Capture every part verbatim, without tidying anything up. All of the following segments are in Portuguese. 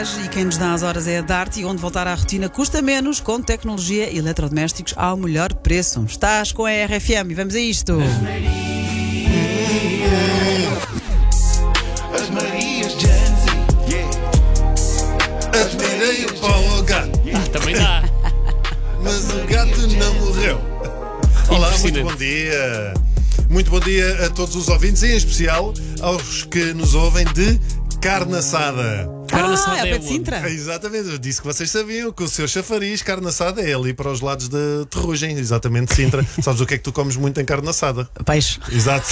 dez e quem nos dá as horas é a Dart, e onde voltar à rotina custa menos com tecnologia e eletrodomésticos ao melhor preço. Estás com a R F M e vamos a isto. As Marias Gen Z, yeah. Atirei o pau ao gato, Ah, também dá. mas o gato não morreu. Olá, muito Impressionante. bom dia. Muito bom dia a todos os ouvintes, e em especial aos que nos ouvem de carne assada. Carne Ah, assada é é pé de onde? Sintra. Exatamente, eu disse que vocês sabiam que o seu chafariz, carne assada, é ali para os lados de Terrugem, exatamente, Sintra. Sabes o que é que tu comes muito em carne assada? Peixe. Exato.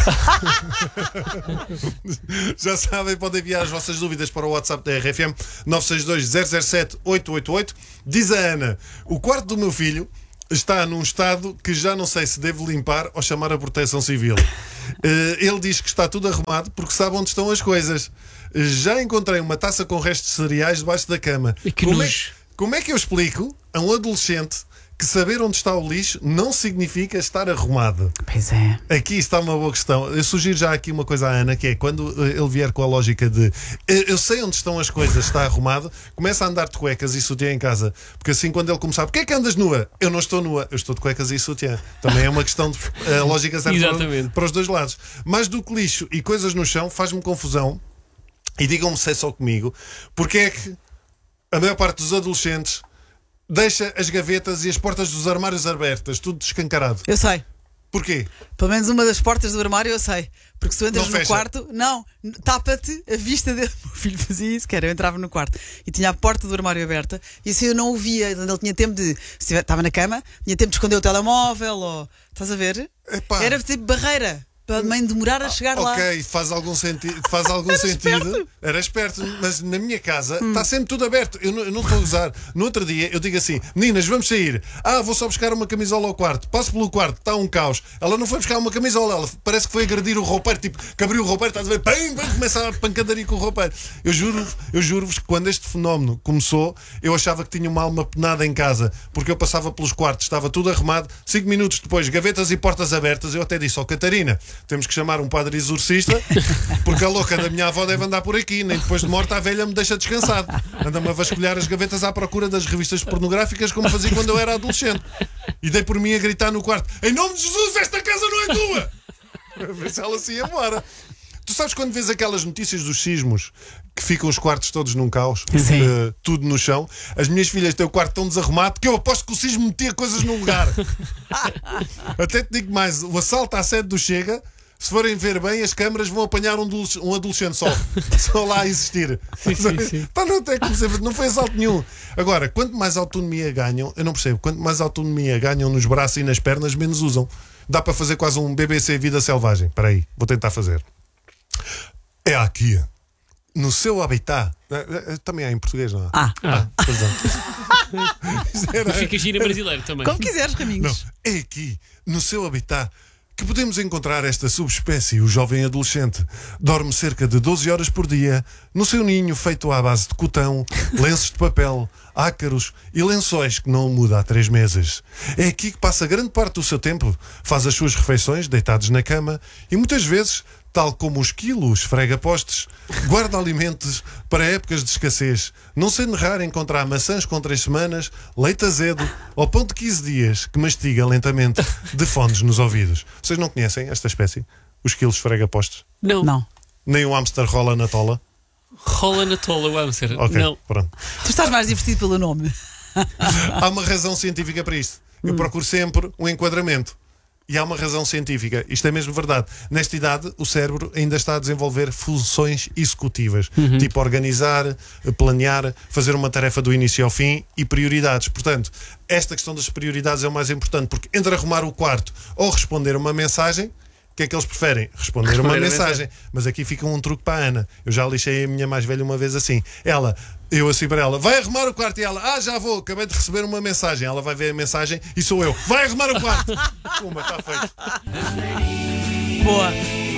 Já sabem, podem enviar as vossas dúvidas para o WhatsApp da R F M nove seis dois zero zero sete oito oito oito. Diz a Ana: o quarto do meu filho está num estado que já não sei se devo limpar ou chamar a proteção civil. Eh, Ele diz que está tudo arrumado porque sabe onde estão as coisas. Já encontrei uma taça com restos de cereais debaixo da cama. E que Como é, nojo. como é que eu explico a um adolescente que saber onde está o lixo não significa estar arrumado? Pois é. Aqui está uma boa questão. Eu sugiro já aqui uma coisa à Ana, que é quando eh, ele vier com a lógica de eh, eu sei onde estão as coisas, está arrumado, começa a andar de cuecas e sutiã em casa. Porque assim, quando ele começar, porquê é que andas nua? Eu não estou nua, eu estou de cuecas e sutiã. Também é uma questão de a lógica serve para, Exatamente. para os dois lados. Mais do que lixo e coisas no chão, faz-me confusão. E digam-me se é só comigo, porque é que a maior parte dos adolescentes deixa as gavetas e as portas dos armários abertas, tudo descancarado. Eu sei. Porquê? Pelo menos uma das portas do armário eu sei. Porque se tu entras Não no fecha. quarto, não, tapa-te a vista dele. O meu filho fazia isso, que era, eu entrava no quarto e tinha a porta do armário aberta, e assim eu não o via. Ele tinha tempo de, se tiver- estava na cama, tinha tempo de esconder o telemóvel, ou estás a ver? Epá. Era tipo barreira para mãe demorar a chegar lá. Ok, faz algum, senti faz algum sentido. esperto. Era esperto, mas na minha casa está sempre tudo aberto. Eu não, eu não estou a usar. No outro dia eu digo assim: meninas, vamos sair. Ah, vou só buscar uma camisola ao quarto. Passo pelo quarto, está um caos. Ela não foi buscar uma camisola, ela parece que foi agredir o roupeiro. Tipo, que abriu o roupeiro, estás a ver? Pim, pim, começa a pancadaria com o roupeiro. Eu juro, eu juro-vos que quando este fenómeno começou, eu achava que tinha uma alma penada em casa, porque eu passava pelos quartos, estava tudo arrumado. Cinco minutos depois, gavetas e portas abertas. Eu até disse: ó, Catarina, temos que chamar um padre exorcista, porque a louca da minha avó deve andar por aqui, nem depois de morta a velha me deixa descansado. Anda-me a vasculhar as gavetas à procura das revistas pornográficas, como fazia quando eu era adolescente. E dei por mim a gritar no quarto: em nome de Jesus, esta casa não é tua! A ver se ela se ia embora. Tu sabes quando vês aquelas notícias dos sismos que ficam os quartos todos num caos, Sim. eh, tudo no chão? As minhas filhas têm o quarto tão desarrumado que eu aposto que o sismo metia coisas no lugar. Até te digo mais: o assalto à sede do Chega, se forem ver bem, as câmaras vão apanhar um adolescente, um adolescente só, só lá a existir. Sim, sim, sim. Tá, não, tem como ser, não foi assalto nenhum. Agora, quanto mais autonomia ganham, eu não percebo, quanto mais autonomia ganham nos braços e nas pernas, menos usam. Dá para fazer quase um B B C Vida Selvagem. Espera aí, vou tentar fazer. É aqui, no seu habitat. Eh, eh, Também há em português, não há? Ah, Ah, perdão. Isto era- Fica gira brasileiro também. como quiseres, não, Raminhos. é aqui, no seu habitat, que podemos encontrar esta subespécie. O jovem adolescente dorme cerca de doze horas por dia no seu ninho feito à base de cotão, lenços de papel, ácaros e lençóis que não muda há três meses. É aqui que passa grande parte do seu tempo, faz as suas refeições deitados na cama e muitas vezes, tal como os quilos esfrega-postes, guarda alimentos para épocas de escassez, não sendo raro encontrar maçãs com três semanas, leite azedo ou pão de quinze dias que mastiga lentamente de fones nos ouvidos. Vocês não conhecem esta espécie? Os quilos esfrega-postes? Não. Não. Nem o hamster rola na tola? Rola na tola o hamster. Ok, Não. pronto. Tu estás mais divertido pelo nome. Há uma razão científica para isto. Eu procuro sempre um enquadramento. E há uma razão científica. Isto é mesmo verdade. Nesta idade, o cérebro ainda está a desenvolver funções executivas. Tipo organizar, planear, fazer uma tarefa do início ao fim e prioridades. Portanto, esta questão das prioridades é o mais importante, porque entre arrumar o quarto ou responder uma mensagem, o que é que eles preferem? Responder, Responder uma a mensagem. Mas aqui fica um truque para a Ana. Eu já lixei a minha mais velha uma vez assim. Ela, eu assim para ela: vai arrumar o quarto. E ela: ah, já vou, acabei de receber uma mensagem. Ela vai ver a mensagem e sou eu: vai arrumar o quarto. Pumba, está feito. Boa.